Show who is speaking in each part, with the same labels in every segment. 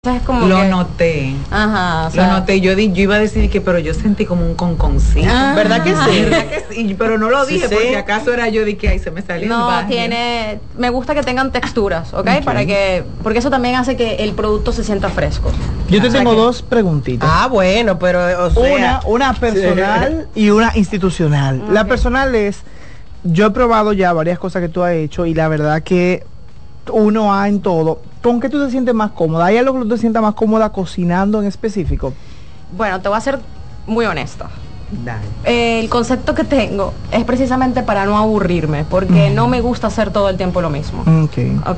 Speaker 1: Entonces es como
Speaker 2: lo
Speaker 1: que...
Speaker 2: noté.
Speaker 1: Ajá, o sea...
Speaker 2: Lo noté. Yo iba a decir que, pero yo sentí como un conconcito.
Speaker 3: ¿Verdad que sí?
Speaker 2: ¿Verdad que sí? Pero no lo dije, porque acaso era yo de que ahí se me salió
Speaker 1: No,
Speaker 2: el barrio.
Speaker 1: me gusta que tengan texturas, ¿ok? Porque eso también hace que el producto se sienta fresco.
Speaker 4: Yo te tengo dos preguntitas.
Speaker 3: Ah, bueno, pero o sea,
Speaker 4: Una personal y una institucional. La personal es, yo he probado ya varias cosas que tú has hecho y la verdad que uno ha en todo. ¿Con qué tú te sientes más cómoda? ¿Hay algo que tú te sientas más cómoda cocinando en específico?
Speaker 1: Bueno, te voy a ser muy honesta.
Speaker 2: Dale.
Speaker 1: El concepto que tengo es precisamente para no aburrirme, porque no me gusta hacer todo el tiempo lo mismo. ¿Ok?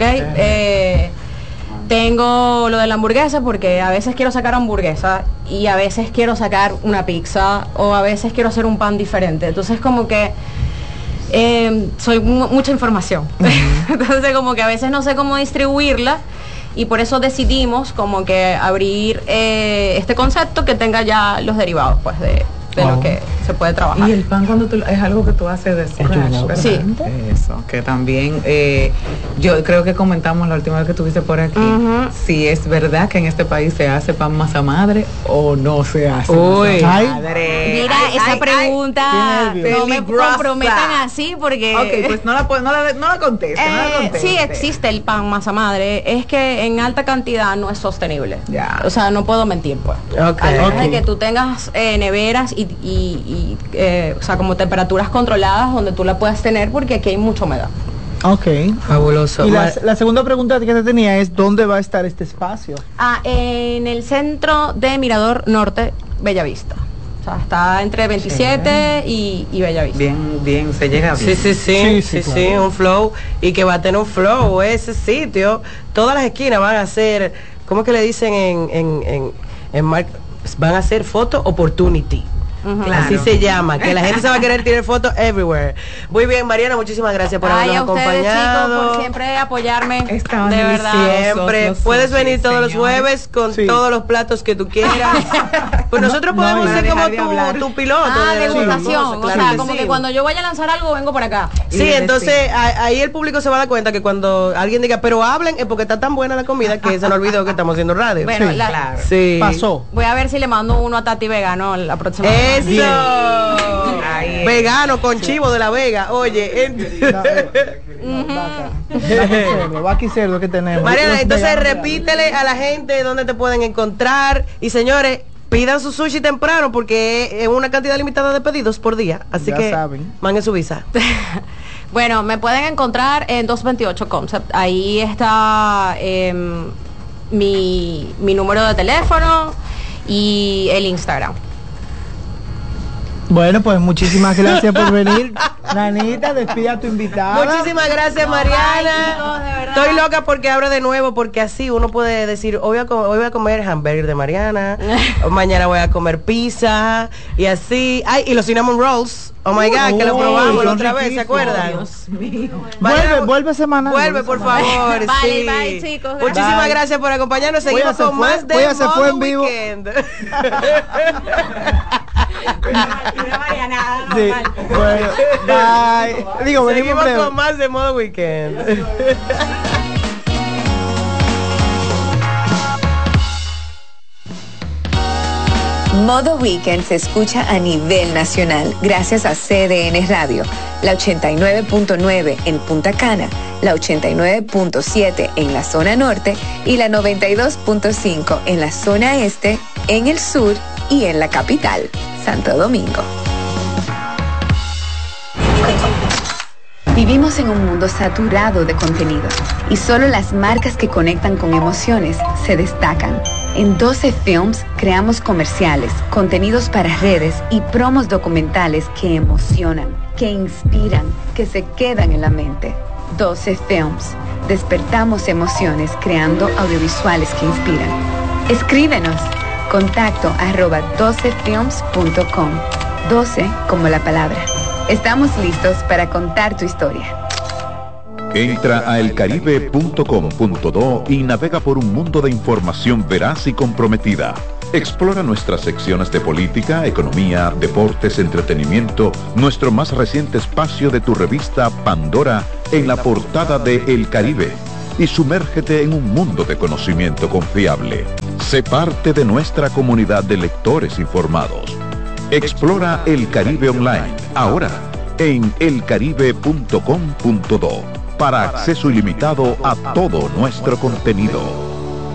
Speaker 1: Tengo lo de la hamburguesa porque a veces quiero sacar hamburguesa y a veces quiero sacar una pizza o a veces quiero hacer un pan diferente. Entonces como que soy mucha información. Entonces como que a veces no sé cómo distribuirla y por eso decidimos como que abrir este concepto que tenga ya los derivados pues de lo que se puede trabajar.
Speaker 2: Y el pan cuando es algo que tú haces de scratch, ¿verdad?
Speaker 1: Sí.
Speaker 2: Eso, que también yo creo que comentamos la última vez que estuviste por aquí, si es verdad que en este país se hace pan masa madre o no se hace masa madre.
Speaker 1: Mira, esa pregunta no me comprometan así porque...
Speaker 2: Ok, pues no la conteste, no la conteste.
Speaker 1: Sí existe el pan masa madre, es que en alta cantidad no es sostenible.
Speaker 2: Ya.
Speaker 1: O sea, no puedo mentir pues. A menos de que tú tengas neveras y o sea, como temperaturas controladas donde tú la puedas tener porque aquí hay mucha humedad.
Speaker 4: Ok.
Speaker 3: Fabuloso.
Speaker 4: Y la segunda pregunta que te tenía es, ¿dónde va a estar este espacio?
Speaker 1: En el centro de Mirador Norte, Bellavista. O sea, está entre 27 y Bellavista.
Speaker 2: Bien, se llega bien.
Speaker 3: Sí, un flow. Y que va a tener un flow ese sitio. Todas las esquinas van a ser, ¿cómo es que le dicen en van a ser photo opportunity?
Speaker 2: Claro.
Speaker 3: Así se llama, que la gente se va a querer tirar fotos everywhere. Muy bien, Mariana, muchísimas gracias por habernos acompañado.
Speaker 1: Chicos, por siempre apoyarme.
Speaker 2: Estaban
Speaker 1: de verdad.
Speaker 3: Siempre. Puedes venir todos los jueves con todos los platos que tú quieras. Pues nosotros podemos ser como tu piloto.
Speaker 1: Degustación. O sea, como que cuando yo vaya a lanzar algo, vengo por acá.
Speaker 3: Sí, entonces ahí el público se va a dar cuenta que cuando alguien diga, pero hablen, es porque está tan buena la comida que se nos olvidó que estamos haciendo radio.
Speaker 1: Bueno,
Speaker 2: claro.
Speaker 3: Sí.
Speaker 4: Pasó.
Speaker 1: Voy a ver si le mando uno a Tati Vegano la próxima
Speaker 3: ¡Eso!
Speaker 2: Ahí.
Speaker 3: Vegano con chivo de la Vega. Oye,
Speaker 4: Vaca y cerdo que tenemos.
Speaker 3: Mariana, entonces repítele a la gente dónde te pueden encontrar. Y señores, pidan su sushi temprano porque es una cantidad limitada de pedidos por día. Así
Speaker 4: Ya
Speaker 3: que
Speaker 4: saben.
Speaker 3: manden su visa.
Speaker 1: Bueno, me pueden encontrar en 228 Concept. Ahí está mi número de teléfono y el Instagram.
Speaker 4: Bueno, pues muchísimas gracias por venir. Nanita, despide a tu invitada.
Speaker 3: Muchísimas gracias, Mariana.
Speaker 1: Chicos, de verdad.
Speaker 3: Estoy loca porque abre de nuevo, porque así uno puede decir, hoy voy a comer hamburger de Mariana, mañana voy a comer pizza, y así. Ay, y los cinnamon rolls. Oh my God, que lo probamos la otra vez, ¿se acuerdan?
Speaker 2: Dios mío.
Speaker 4: Vuelve semana.
Speaker 3: Vuelve, por favor.
Speaker 1: Vale,
Speaker 3: sí.
Speaker 1: bye, chicos.
Speaker 3: Muchísimas
Speaker 4: Bye.
Speaker 3: gracias por acompañarnos. Seguimos con más de
Speaker 4: se fue en vivo.
Speaker 3: Weekend.
Speaker 4: Sí, bueno, bye. Digo, venimos
Speaker 3: Seguimos
Speaker 4: breve.
Speaker 3: con más de Modo Weekend.
Speaker 5: Modo Weekend se escucha a nivel nacional gracias a CDN Radio, la 89.9 en Punta Cana, la 89.7 en la zona norte y la 92.5 en la zona este, en el sur y en la capital, Santo Domingo. Vivimos en un mundo saturado de contenido y solo las marcas que conectan con emociones se destacan. En 12 Films creamos comerciales, contenidos para redes y promos documentales que emocionan, que inspiran, que se quedan en la mente. 12 Films. Despertamos emociones creando audiovisuales que inspiran. Escríbenos. Contacto@12films.com. 12 como la palabra. Estamos listos para contar tu historia.
Speaker 6: Entra a elcaribe.com.do y navega por un mundo de información veraz y comprometida. Explora nuestras secciones de política, economía, deportes, entretenimiento, nuestro más reciente espacio de tu revista Pandora en la portada de El Caribe. y sumérgete en un mundo de conocimiento confiable. Sé parte de nuestra comunidad de lectores informados. Explora El Caribe Online, ahora en elcaribe.com.do, para acceso ilimitado a todo nuestro contenido.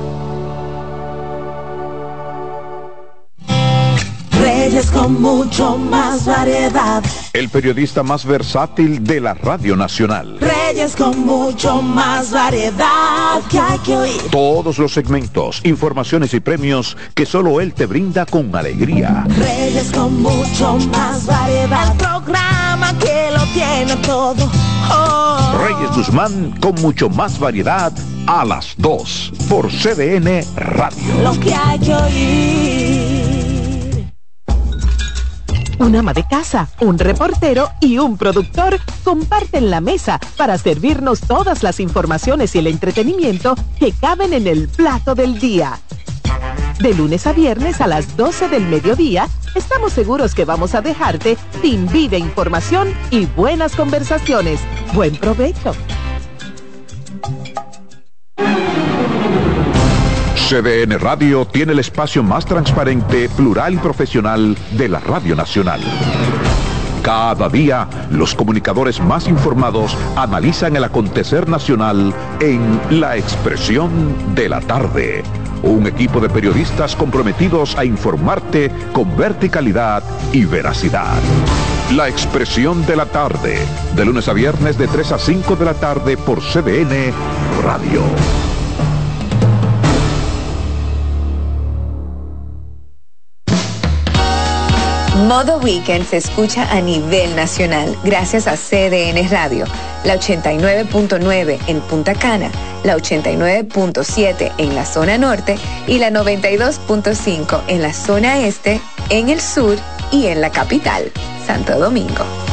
Speaker 7: Reyes con mucho más variedad.
Speaker 6: El periodista más versátil de la Radio Nacional.
Speaker 7: Reyes con mucho más variedad que hay que oír.
Speaker 6: Todos los segmentos, informaciones y premios que solo él te brinda con alegría.
Speaker 7: Reyes con mucho más variedad. El programa que lo tiene todo.
Speaker 6: Reyes Guzmán con mucho más variedad a las 2 por CDN Radio.
Speaker 7: Lo que hay que oír.
Speaker 8: Un ama de casa, un reportero y un productor comparten la mesa para servirnos todas las informaciones y el entretenimiento que caben en el plato del día. De lunes a viernes a las 12 del mediodía, estamos seguros que vamos a dejarte sin vida, información y buenas conversaciones. Buen provecho.
Speaker 6: CDN Radio tiene el espacio más transparente, plural y profesional de la Radio Nacional. Cada día, los comunicadores más informados analizan el acontecer nacional en La Expresión de la Tarde. Un equipo de periodistas comprometidos a informarte con verticalidad y veracidad. La Expresión de la Tarde, de lunes a viernes de 3 a 5 de la tarde por CDN Radio.
Speaker 5: Modo Weekend se escucha a nivel nacional gracias a CDN Radio, la 89.9 en Punta Cana, la 89.7 en la zona norte y la 92.5 en la zona este, en el sur y en la capital, Santo Domingo.